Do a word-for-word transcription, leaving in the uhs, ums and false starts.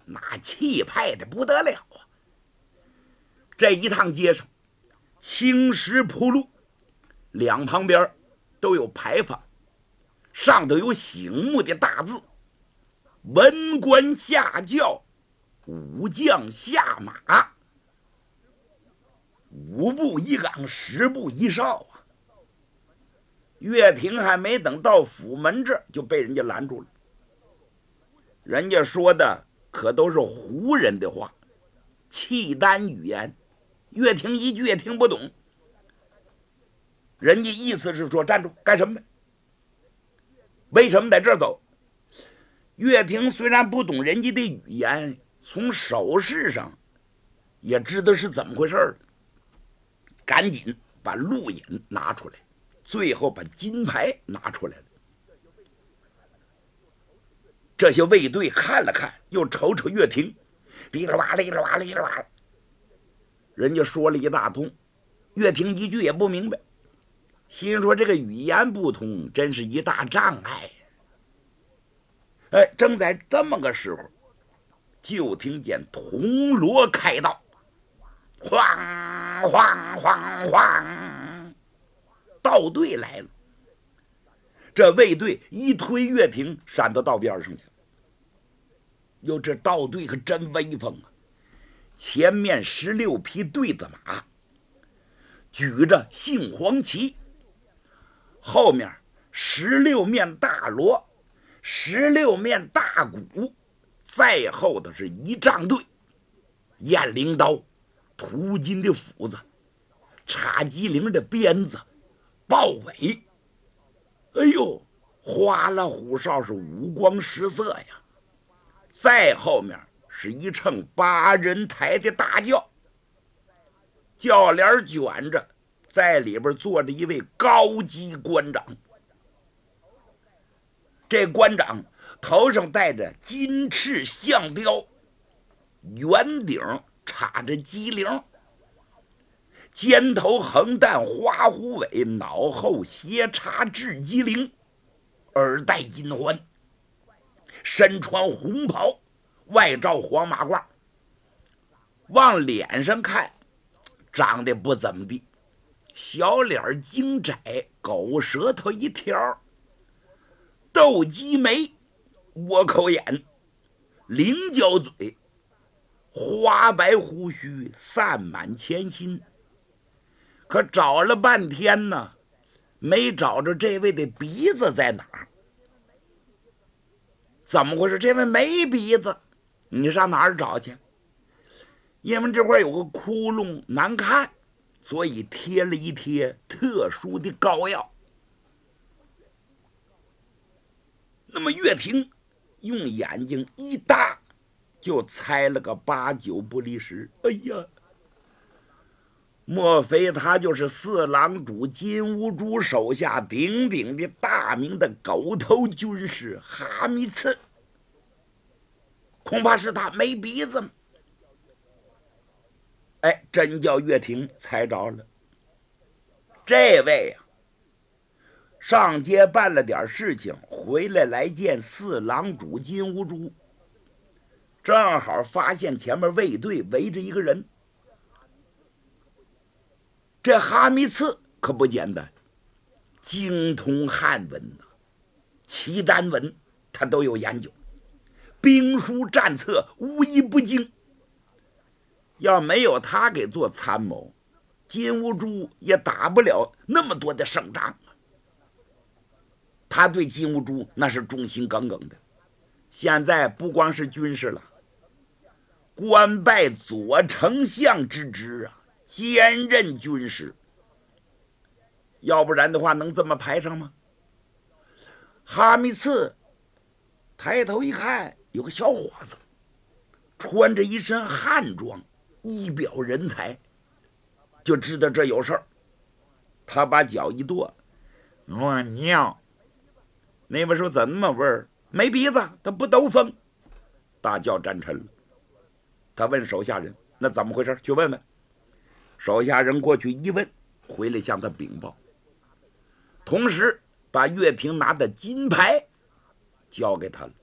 那气派的不得了啊！这一趟街上，青石铺路，两旁边都有牌坊，上头有醒目的大字：文官下轿，武将下马，五步一岗，十步一哨啊！岳平还没等到府门这儿，就被人家拦住了。人家说的可都是胡人的话，契丹语言，岳平一句也听不懂。人家意思是说，站住，干什么呢？为什么在这儿走？岳平虽然不懂人家的语言，从手势上也知道是怎么回事了，赶紧把路引拿出来，最后把金牌拿出来了。这些卫队看了看，又瞅瞅岳平，哩啦哇哩啦哇哩啦哇，人家说了一大通，岳平一句也不明白，心说这个语言不通，真是一大障碍。哎，正在这么个时候，就听见铜锣开道，晃晃晃晃，道队来了。这卫队一推岳平，闪到道边上去。哟，这道队可真威风啊！前面十六匹对子马，举着杏黄旗，后面十六面大锣，十六面大鼓，再后的是仪仗队，雁翎刀，涂金的斧子，插鸡翎的鞭子，豹尾，哎呦，花了虎哨，是五光十色呀！再后面是一乘八人抬的大轿，轿帘卷着，在里边坐着一位高级官长。这官长头上戴着金翅象雕，圆顶插着鸡翎，肩头横担花虎尾，脑后斜插雉鸡翎，耳戴金环，身穿红袍，外罩黄马褂，往脸上看长得不怎么地，小脸精窄，狗舌头一条，斗鸡眉，倭口眼，菱角嘴，花白胡须散满前心。可找了半天呢，没找着这位的鼻子在哪儿。怎么回事？这位没鼻子，你上哪儿找去？因为这块有个窟窿难看，所以贴了一贴特殊的膏药。那么岳平用眼睛一搭，就猜了个八九不离十。哎呀，莫非他就是四郎主金兀术手下鼎鼎的大名的狗头军师哈密次？恐怕是他没鼻子。哎，真叫岳平猜着了。这位啊，上街办了点事情，回来来见四郎主金兀术，正好发现前面卫队围着一个人。这哈密次可不简单，精通汉文呐、契丹文他都有研究，兵书战策无一不精。要没有他给做参谋，金兀术也打不了那么多的胜仗啊。他对金兀术那是忠心耿耿的，现在不光是军事了，官拜左丞相之职啊，兼任军师。要不然的话能这么排上吗？哈密次抬头一看，有个小伙子穿着一身汉装，一表人才，就知道这有事儿。他把脚一跺，我尿。那位说怎么味儿？没鼻子，他不兜风。大轿站沉了。他问手下人：“那怎么回事？去问问。”手下人过去一问，回来向他禀报，同时把岳平拿的金牌交给他了。